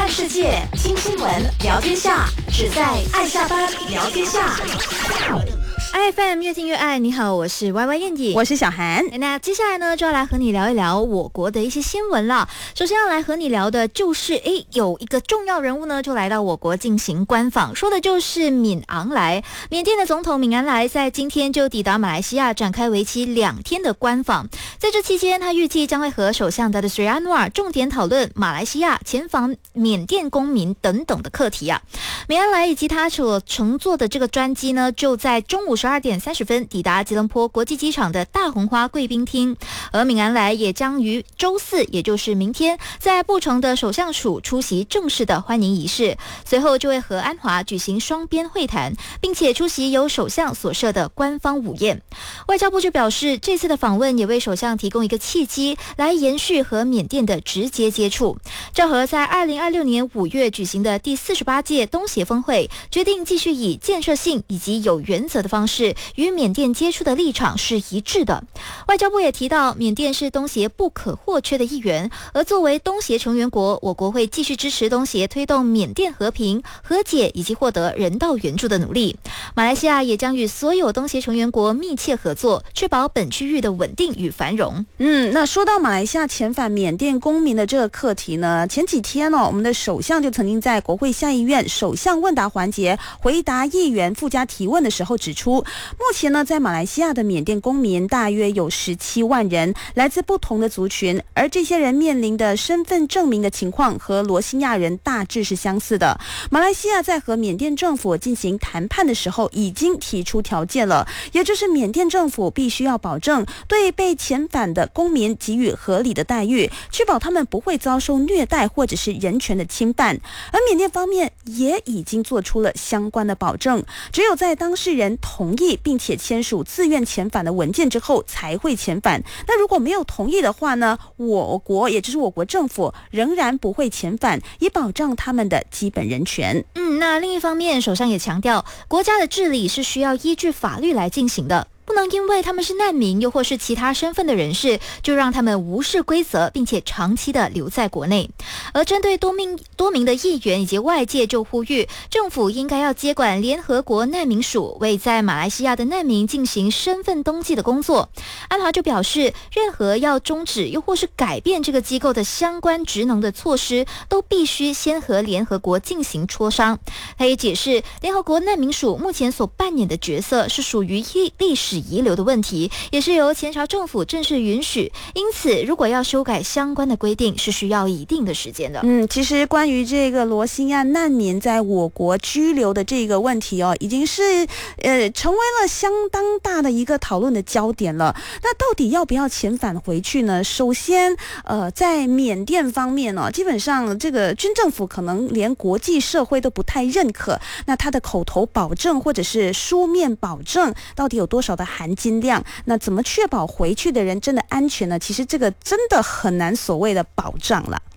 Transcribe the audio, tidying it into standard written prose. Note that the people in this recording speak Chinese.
看世界，听新闻，聊天下，只在爱下班聊天下。 IFM 越听越爱，你好，我是 YY 燕妮， 我是小涵。 那接下来呢，就要来和你聊一聊我国的一些新闻了。首先要来和你聊的就是，有一个重要人物呢，就来到我国进行官访，说的就是敏昂莱。缅甸的总统敏昂莱在今天就抵达马来西亚，展开为期2天的官访。在这期间，他预计将会和首相达德斯里安努尔重点讨论马来西亚前访缅甸公民等等的课题啊。敏昂莱以及他所乘坐的这个专机呢，就在中午12点30分抵达吉隆坡国际机场的大红花贵宾厅，而敏昂莱也将于周四，也就是明天，在布城的首相署出席正式的欢迎仪式，随后就会和安华举行双边会谈，并且出席由首相所设的官方午宴。外交部就表示，这次的访问也为首相提供一个契机，来延续和缅甸的直接接触。正和在2026年5月举行的第48届东协峰会，决定继续以建设性以及有原则的方式与缅甸接触的立场是一致的。外交部也提到，缅甸是东协不可或缺的一员，而作为东协成员国，我国会继续支持东协推动缅甸和平、和解以及获得人道援助的努力。马来西亚也将与所有东协成员国密切合作，确保本区域的稳定与繁荣。 那说到马来西亚遣返缅甸公民的这个课题呢，前几天我们的首相就曾经在国会下议院首相问答环节回答议员附加提问的时候指出，目前呢，在马来西亚的缅甸公民大约有17万人，来自不同的族群，而这些人面临的身份证明的情况和罗兴亚人大致是相似的。马来西亚在和缅甸政府进行谈判的时候已经提出条件了，也就是缅甸政府必须要保证对被遣返的公民给予合理的待遇，确保他们不会遭受虐待或者是人权的侵犯。而缅甸方面也已经做出了相关的保证，只有在当事人同意并且签署自愿遣返的文件之后才会遣返。那如果没有同意的话呢，我国也就是我国政府仍然不会遣返，以保障他们的基本人权。 那另一方面，首相也强调，国家的治理是需要依据法律来进行的，不能因为他们是难民又或是其他身份的人士，就让他们无视规则，并且长期的留在国内。而针对多名的议员以及外界就呼吁，政府应该要接管联合国难民署，为在马来西亚的难民进行身份登记的工作。安华就表示，任何要终止又或是改变这个机构的相关职能的措施，都必须先和联合国进行磋商。他也解释，联合国难民署目前所扮演的角色是属于历史遗留的问题，也是由前朝政府正式允许，因此如果要修改相关的规定，是需要一定的时间的。 其实关于这个罗兴亚难民在我国居留的这个问题已经是成为了相当大的一个讨论的焦点了。那到底要不要遣返回去呢？首先在缅甸方面基本上这个军政府可能连国际社会都不太认可，那他的口头保证或者是书面保证到底有多少的含金量？那怎么确保回去的人真的安全呢？其实这个真的很难所谓的保障了。